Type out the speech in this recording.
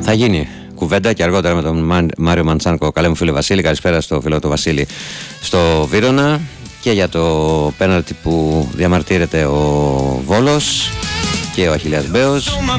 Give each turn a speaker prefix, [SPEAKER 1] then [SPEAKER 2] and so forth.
[SPEAKER 1] Θα γίνει κουβέντα και αργότερα με τον Μάριο Μαντσάνκο. Καλέ μου φίλε Βασίλη, καλησπέρα στο φίλο του Βασίλη στο Βύρωνα. Και για το πέναλτι που διαμαρτύρεται ο Βόλος και ο Αχιλλέας Μπέος.